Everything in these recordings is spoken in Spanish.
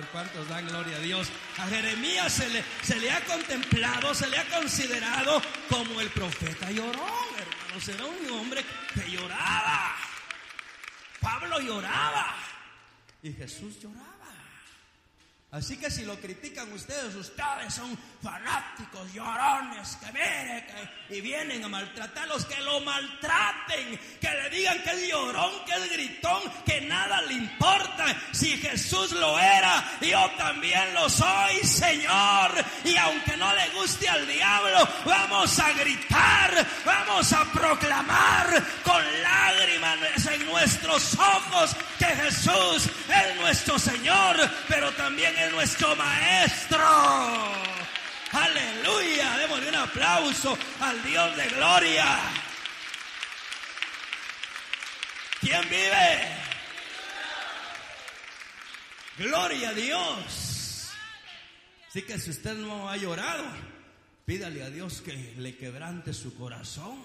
¿Cuántos dan gloria a Dios? A Jeremías se le ha contemplado, se le ha considerado como el profeta llorón, hermanos. Era un hombre que lloraba. Pablo lloraba y Jesús lloraba. Así que si lo critican ustedes son fanáticos, llorones, que miren, y vienen a maltratarlos, que lo maltraten, que le digan que es llorón, que es gritón, que nada le importa. Si Jesús lo era, yo también lo soy, Señor. Y aunque no le guste al diablo, vamos a gritar, vamos a proclamar con lágrimas en nuestros ojos que Jesús es nuestro Señor, pero también es nuestro Maestro. Aleluya. Démosle un aplauso al Dios de gloria. ¿Quién vive? Gloria a Dios. Así que si usted no ha llorado, pídale a Dios que le quebrante su corazón.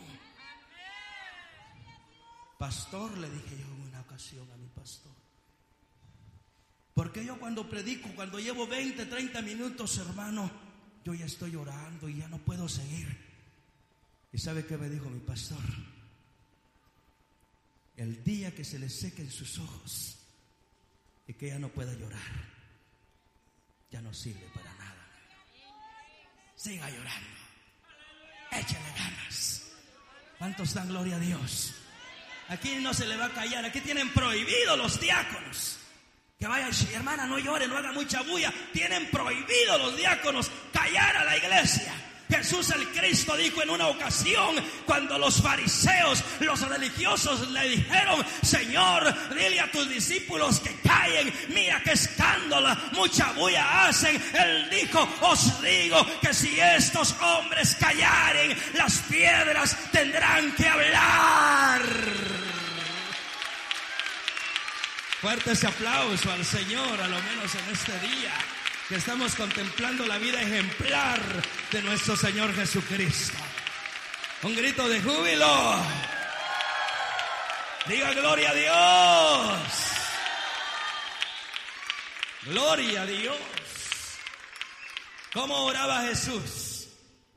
Pastor, le dije yo en una ocasión a mi pastor, porque yo cuando predico, cuando llevo 20, 30 minutos, hermano, yo ya estoy llorando y ya no puedo seguir. ¿Y sabe qué me dijo mi pastor? El día que se le sequen sus ojos y que ya no pueda llorar, ya no sirve para nada. Siga llorando, échale ganas. ¿Cuántos dan gloria a Dios? Aquí no se le va a callar. Aquí tienen prohibido los diáconos que vayan, hermana, no llore, no haga mucha bulla. Tienen prohibido los diáconos callar a la iglesia. Jesús el Cristo dijo en una ocasión, cuando los fariseos, los religiosos le dijeron: Señor, dile a tus discípulos que callen, mira qué escándalo, mucha bulla hacen. Él dijo: os digo que si estos hombres callaren, las piedras tendrán que hablar. Fuerte ese aplauso al Señor, a lo menos en este día que estamos contemplando la vida ejemplar de nuestro Señor Jesucristo. Un grito de júbilo. Diga gloria a Dios. Gloria a Dios. ¿Cómo oraba Jesús?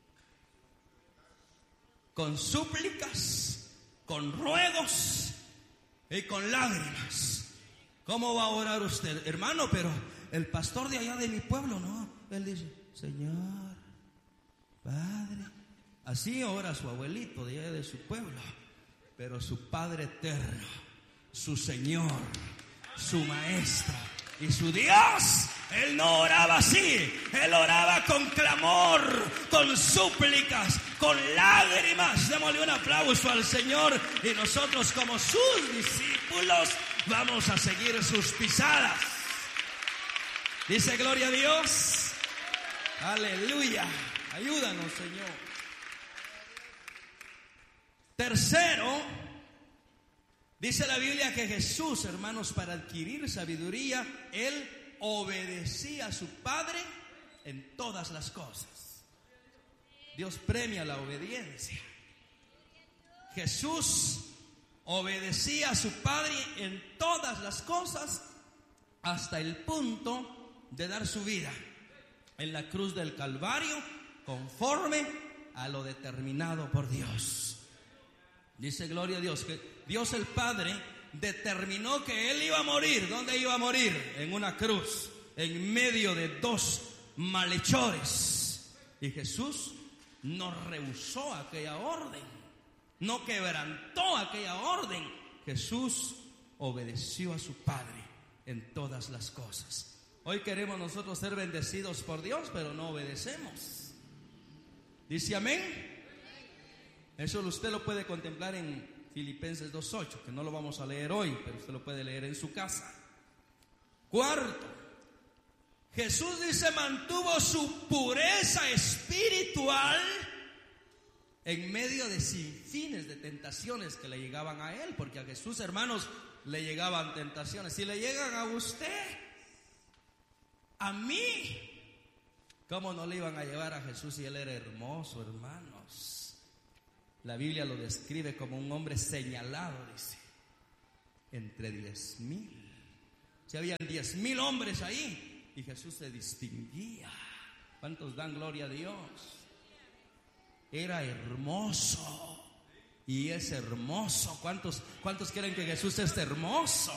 Con súplicas, con ruegos y con lágrimas. ¿Cómo va a orar usted, hermano? Pero el pastor de allá de mi pueblo, no. Él dice: Señor, Padre. Así ora su abuelito de allá de su pueblo. Pero su Padre eterno, su Señor, su Maestro y su Dios, Él no oraba así. Él oraba con clamor, con súplicas, con lágrimas. Démosle un aplauso al Señor. Y nosotros, como sus discípulos, vamos a seguir sus pisadas. Dice gloria a Dios. Aleluya. Ayúdanos, Señor. Tercero, dice la Biblia que Jesús, hermanos, para adquirir sabiduría, Él obedecía a su Padre en todas las cosas. Dios premia la obediencia. Jesús obedecía a su Padre en todas las cosas, hasta el punto de dar su vida en la cruz del Calvario, conforme a lo determinado por Dios. Dice gloria a Dios que Dios el Padre determinó que Él iba a morir. ¿Dónde iba a morir? En una cruz, en medio de dos malhechores. Y Jesús no rehusó aquella orden, no quebrantó aquella orden. Jesús obedeció a su Padre en todas las cosas. Hoy queremos nosotros ser bendecidos por Dios, pero no obedecemos. ¿Dice amén? Eso usted lo puede contemplar en Filipenses 2:8, que no lo vamos a leer hoy, pero usted lo puede leer en su casa. Cuarto, Jesús dice mantuvo su pureza espiritual en medio de sinfines de tentaciones que le llegaban a Él, porque a Jesús, hermanos, le llegaban tentaciones. Si le llegan a usted, a mí, ¿cómo no le iban a llevar a Jesús si Él era hermoso, hermanos? La Biblia lo describe como un hombre señalado, dice, entre 10,000. Si habían 10,000 hombres ahí Y Jesús se distinguía. ¿Cuántos dan gloria a Dios? Era hermoso. Y es hermoso. ¿Cuántos creen que Jesús es hermoso?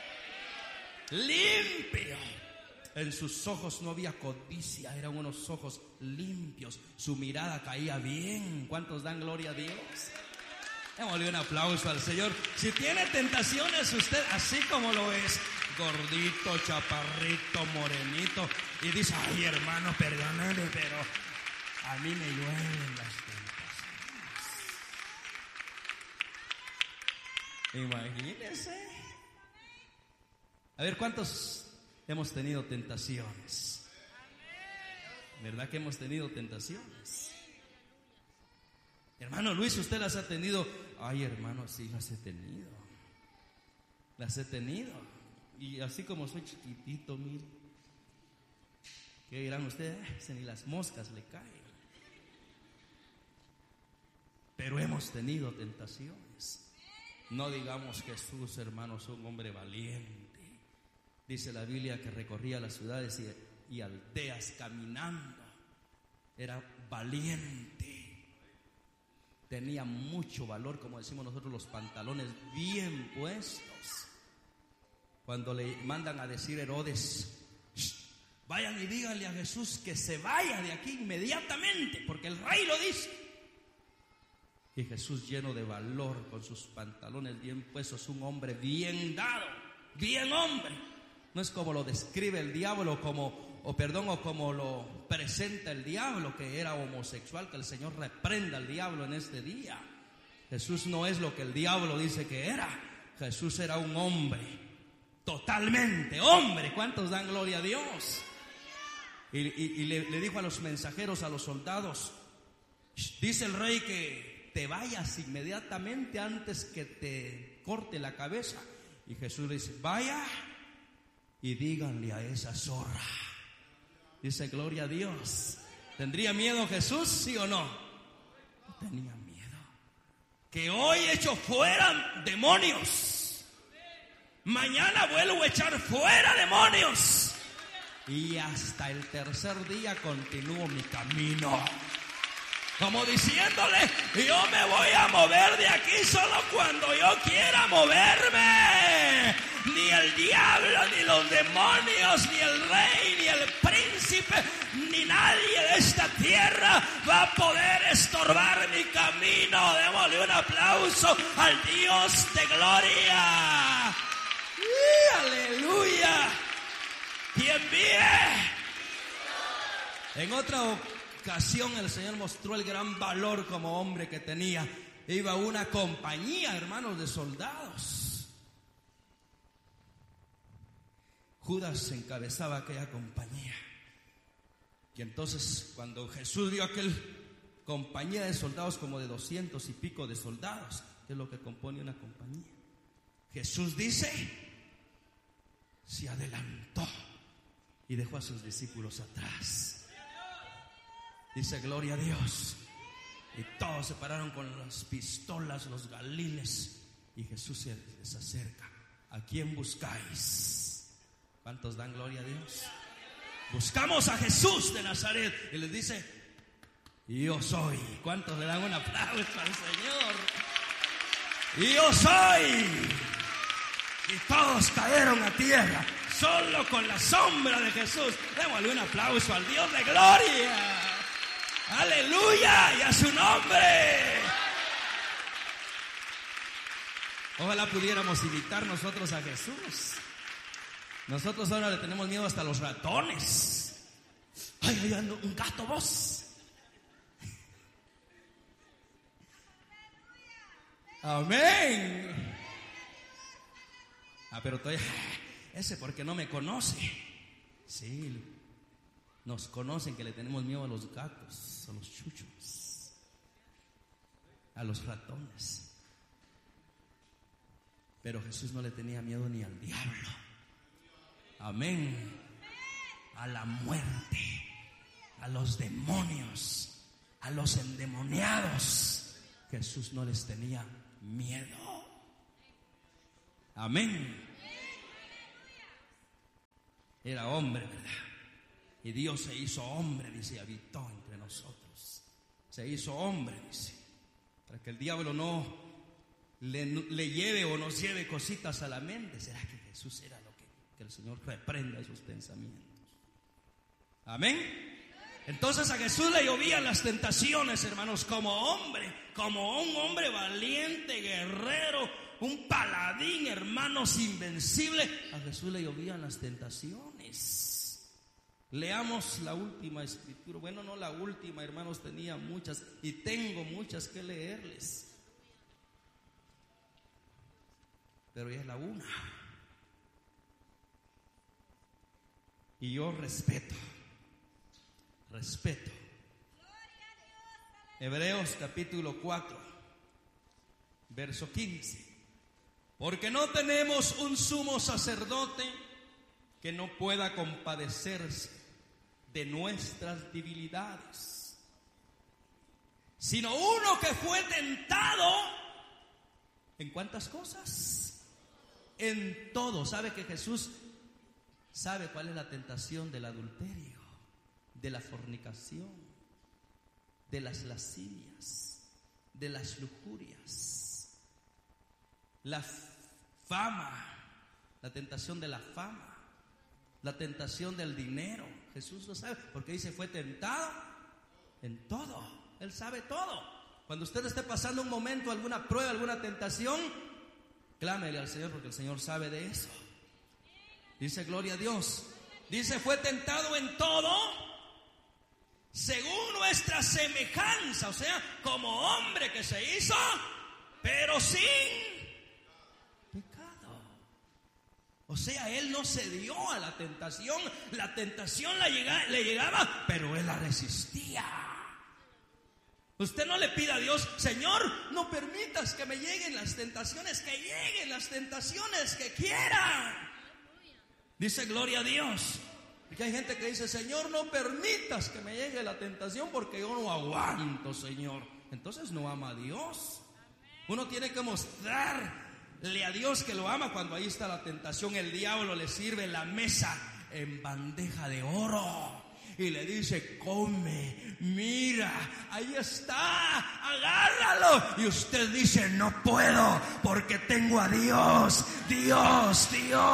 Limpio. En sus ojos no había codicia, eran unos ojos limpios. Su mirada caía bien. ¿Cuántos dan gloria a Dios? Démosle un aplauso al Señor. Si tiene tentaciones usted, así como lo es, gordito, chaparrito, morenito, y dice: ay, hermano, perdóname, pero a mí me llueven las tentaciones. Imagínese. A ver, ¿cuántos hemos tenido tentaciones? ¿Verdad que hemos tenido tentaciones? Hermano Luis, ¿usted las ha tenido? Ay, hermano, sí, las he tenido. Las he tenido. Y así como soy chiquitito, mire, ¿qué dirán ustedes? Ni las moscas le caen. Pero hemos tenido tentaciones. No digamos Jesús, hermanos, un hombre valiente. Dice la Biblia que recorría las ciudades y aldeas caminando. Era valiente. Tenía mucho valor, como decimos nosotros, los pantalones bien puestos. Cuando le mandan a decir Herodes: vayan y díganle a Jesús que se vaya de aquí inmediatamente, porque el rey lo dice. Y Jesús, lleno de valor, con sus pantalones bien puestos, un hombre bien dado, bien hombre. No es como lo describe el diablo, como lo presenta el diablo, que era homosexual. Que el Señor reprenda al diablo en este día. Jesús no es lo que el diablo dice que era. Jesús era un hombre, totalmente hombre. ¿Cuántos dan gloria a Dios? Y le dijo a los mensajeros, a los soldados: dice el rey que te vayas inmediatamente antes que te corte la cabeza. Y Jesús le dice: vaya y díganle a esa zorra. Dice: gloria a Dios. ¿Tendría miedo Jesús, sí o no? No tenía miedo. Que hoy echo fuera demonios, mañana vuelvo a echar fuera demonios, y hasta el tercer día continúo mi camino. Como diciéndole: yo me voy a mover de aquí solo cuando yo quiera moverme. Ni el diablo, ni los demonios, ni el rey, ni el príncipe, ni nadie de esta tierra va a poder estorbar mi camino. Démosle un aplauso al Dios de gloria. ¡Aleluya! ¿Quién vive? En otra ocasión el Señor mostró el gran valor como hombre que tenía. Iba a una compañía, hermanos, de soldados. Judas encabezaba aquella compañía. Y entonces, cuando Jesús vio aquella compañía de soldados, como de 200 y pico de soldados, que es lo que compone una compañía, Jesús dice: se adelantó y dejó a sus discípulos atrás. Dice: gloria a Dios. Y todos se pararon con las pistolas, los galiles, y Jesús se les acerca: ¿a quién buscáis? ¿Cuántos dan gloria a Dios? Buscamos a Jesús de Nazaret. Y les dice: yo soy. ¿Cuántos le dan un aplauso al Señor? Yo soy. Y todos cayeron a tierra, solo con la sombra de Jesús. Démosle un aplauso al Dios de gloria. Aleluya, y a su nombre. Ojalá pudiéramos imitar nosotros a Jesús. Nosotros ahora le tenemos miedo hasta a los ratones. Ay, ando un gato vos. Amén. Pero todavía, ese porque no me conoce. Sí, nos conocen que le tenemos miedo a los gatos, a los chuchos, a los ratones. Pero Jesús no le tenía miedo ni al diablo. Amén. A la muerte, a los demonios, a los endemoniados, Jesús no les tenía miedo. Amén. Era hombre, ¿verdad? Y Dios se hizo hombre, dice, y habitó entre nosotros. Se hizo hombre, dice, para que el diablo no le lleve o nos lleve cositas a la mente. ¿Será que Jesús era lo que el Señor reprenda esos pensamientos? Amén. Entonces a Jesús le llovían las tentaciones, hermanos, como hombre, como un hombre valiente, guerrero, un paladín, hermanos, invencible. A Jesús le llovían las tentaciones. Leamos la última escritura. Bueno, no la última, hermanos, tenía muchas y tengo muchas que leerles, pero ya es la una. Y yo respeto. Hebreos capítulo 4, verso 15. Porque no tenemos un sumo sacerdote que no pueda compadecerse de nuestras debilidades, sino uno que fue tentado ¿en cuántas cosas? En todo. ¿Sabe que Jesús sabe cuál es la tentación del adulterio, de la fornicación, de las lascivias, de las lujurias, la fama, la tentación de la fama, la tentación del dinero? Jesús lo sabe, porque dice fue tentado en todo. Él sabe todo. Cuando usted esté pasando un momento, alguna prueba, alguna tentación, clámele al Señor, porque el Señor sabe de eso. Dice gloria a Dios. Dice fue tentado en todo según nuestra semejanza, o sea, como hombre que se hizo, pero sin pecado. O sea, él no se dio a la tentación le llegaba, pero él la resistía. Usted no le pida a Dios, Señor, no permitas que me lleguen las tentaciones, que lleguen las tentaciones que quiera. Dice gloria a Dios. Porque hay gente que dice, Señor, no permitas que me llegue la tentación porque yo no aguanto, Señor. Entonces no ama a Dios. Uno tiene que mostrarle a Dios que lo ama cuando ahí está la tentación. El diablo le sirve la mesa en bandeja de oro y le dice, come, mira, ahí está, agárralo. Y usted dice, no puedo porque tengo a Dios. Dios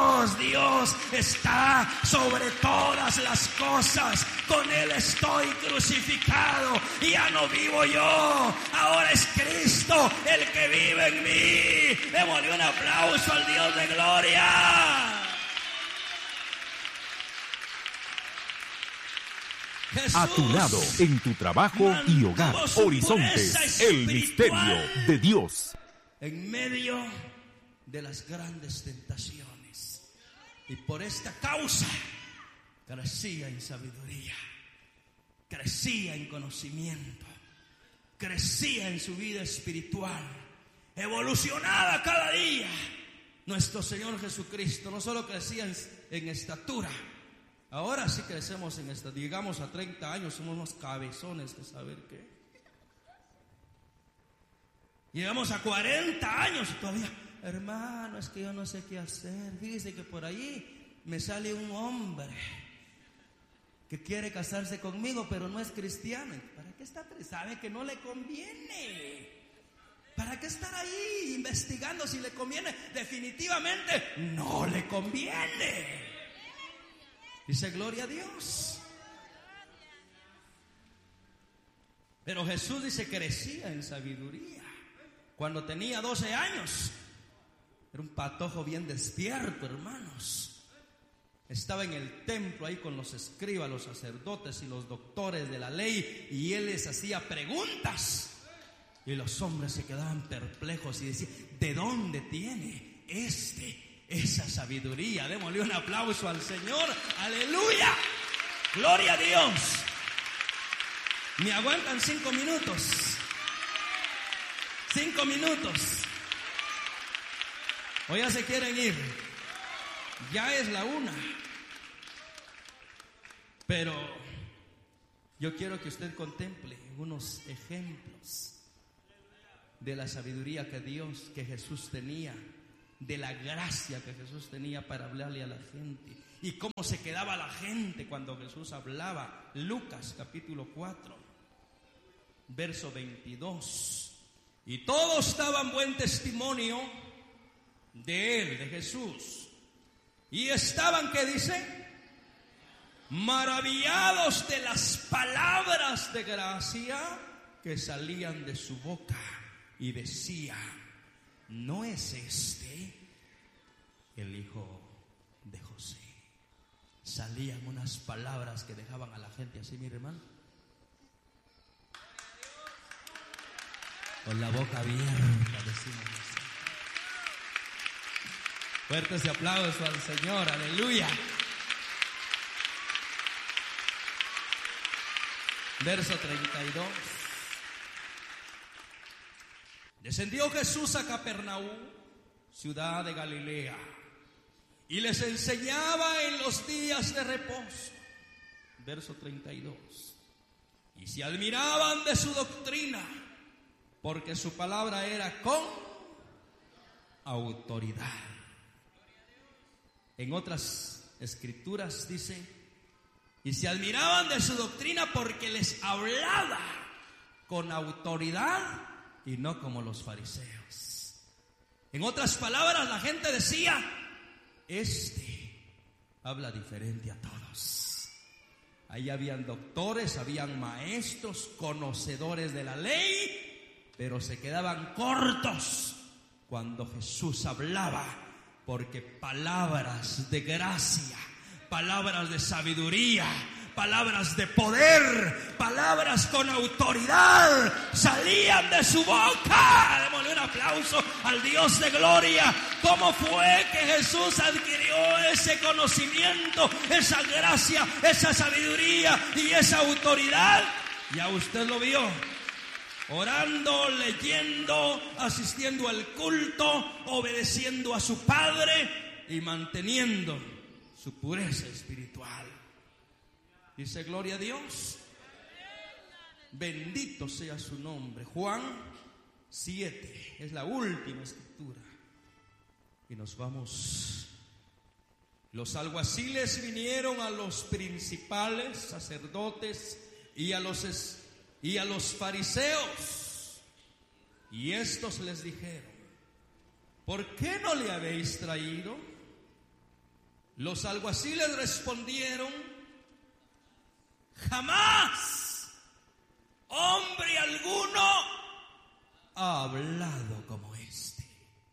está sobre todas las cosas. Con Él estoy crucificado. Ya no vivo yo, ahora es Cristo el que vive en mí. Démosle un aplauso al Dios de gloria. Jesús, a tu lado, en tu trabajo y hogar. Horizontes, el misterio de Dios. En medio de las grandes tentaciones. Y por esta causa crecía en sabiduría, crecía en conocimiento, crecía en su vida espiritual, evolucionaba cada día. Nuestro Señor Jesucristo no solo crecía en estatura. Ahora sí crecemos en esta, llegamos a 30 años, somos unos cabezones de saber qué. Llegamos a 40 años y todavía, hermano, es que yo no sé qué hacer. Fíjese que por ahí me sale un hombre que quiere casarse conmigo, pero no es cristiano. ¿Para qué está? Sabe que no le conviene. ¿Para qué estar ahí investigando si le conviene? Definitivamente no le conviene. Dice gloria a Dios. Pero Jesús dice crecía en sabiduría. Cuando tenía 12 años, era un patojo bien despierto, hermanos. Estaba en el templo ahí con los escribas, los sacerdotes y los doctores de la ley, y él les hacía preguntas. Y los hombres se quedaban perplejos y decían, ¿de dónde tiene esa sabiduría? Démosle un aplauso al Señor. Aleluya, gloria a Dios. Me aguantan 5 minutos. 5 minutos. O ya se quieren ir. Ya es la 1. Pero yo quiero que usted contemple unos ejemplos de la sabiduría que Jesús tenía, de la gracia que Jesús tenía para hablarle a la gente y cómo se quedaba la gente cuando Jesús hablaba. Lucas capítulo 4, verso 22. Y todos daban buen testimonio de él, de Jesús. Y estaban, ¿qué dice? Maravillados de las palabras de gracia que salían de su boca. Y decía: ¿no es este el hijo de José? Salían unas palabras que dejaban a la gente así, mi hermano, con la boca abierta, decimos así. Fuertes de aplauso al Señor, aleluya. Verso 32. Descendió Jesús a Capernaum, ciudad de Galilea, y les enseñaba en los días de reposo. Verso 32. Y se admiraban de su doctrina, porque su palabra era con autoridad. En otras escrituras dice: y se admiraban de su doctrina porque les hablaba con autoridad y no como los fariseos. En otras palabras, la gente decía: este habla diferente a todos. Ahí habían doctores, habían maestros, conocedores de la ley, pero se quedaban cortos cuando Jesús hablaba, porque palabras de gracia, palabras de sabiduría, palabras de poder, palabras con autoridad salían de su boca. Démosle un aplauso al Dios de gloria. ¿Cómo fue que Jesús adquirió ese conocimiento, esa gracia, esa sabiduría y esa autoridad? Ya usted lo vio. Orando, leyendo, asistiendo al culto, obedeciendo a su Padre y manteniendo su pureza espiritual. Dice: gloria a Dios. Bendito sea su nombre. Juan 7 es la última escritura. Y nos vamos. Los alguaciles vinieron a los principales sacerdotes y a los fariseos, y estos les dijeron: ¿por qué no le habéis traído? Los alguaciles respondieron: jamás hombre alguno ha hablado como este.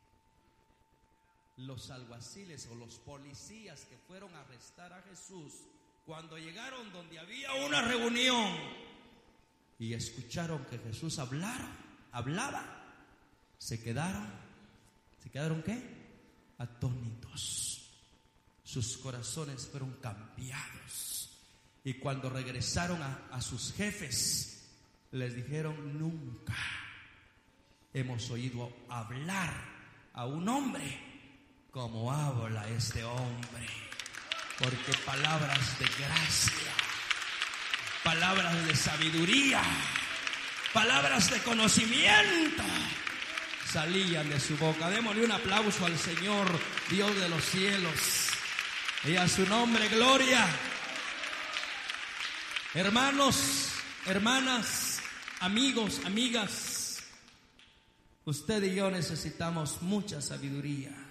Los alguaciles o los policías que fueron a arrestar a Jesús, cuando llegaron donde había una reunión y escucharon que Jesús hablaba, se quedaron ¿qué? Atónitos. Sus corazones fueron cambiados. Y cuando regresaron a sus jefes, les dijeron: nunca hemos oído hablar a un hombre como habla este hombre. Porque palabras de gracia, palabras de sabiduría, palabras de conocimiento salían de su boca. Démosle un aplauso al Señor, Dios de los cielos, y a su nombre gloria. Hermanos, hermanas, amigos, amigas, usted y yo necesitamos mucha sabiduría.